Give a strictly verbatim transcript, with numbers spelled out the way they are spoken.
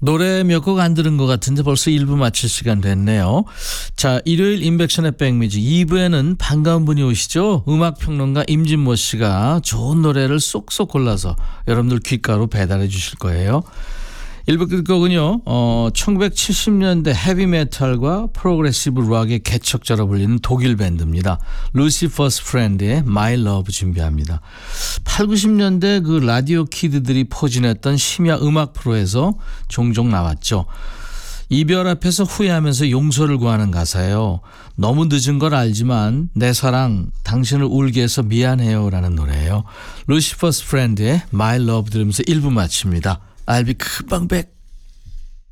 노래 몇 곡 안 들은 것 같은데 벌써 일 부 마칠 시간 됐네요. 자, 일요일 인백션의 백뮤직 이 부에는 반가운 분이 오시죠. 음악평론가 임진모 씨가 좋은 노래를 쏙쏙 골라서 여러분들 귓가로 배달해 주실 거예요. 일 부 끝곡은요. 어, 천구백칠십 년대 헤비메탈과 프로그레시브 락의 개척자로 불리는 독일 밴드입니다. 루시퍼스 프렌드의 My Love 준비합니다. 팔, 구십 년대 그 라디오 키드들이 포진했던 심야 음악 프로에서 종종 나왔죠. 이별 앞에서 후회하면서 용서를 구하는 가사예요. 너무 늦은 걸 알지만 내 사랑 당신을 울게 해서 미안해요 라는 노래예요. 루시퍼스 프렌드의 My Love 들으면서 일 부 마칩니다. I'll be 금방 back.